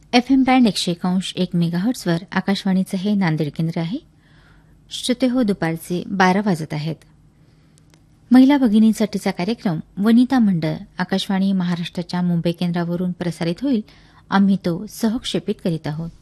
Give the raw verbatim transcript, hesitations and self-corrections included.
F M band एकशे एकांश एक मेगाहर्ट्झवर आकाशवाणीचं हे नांदेड केंद्र आहे. श्रोते हो, दुपारचे बारा वाजत आहेत. महिला भगिनींसाठीचा कार्यक्रम वनिता मंडळ आकाशवाणी महाराष्ट्राच्या मुंबई केंद्रावरून प्रसारित होईल. आम्ही तो सहक्षेपित करीत आहोत.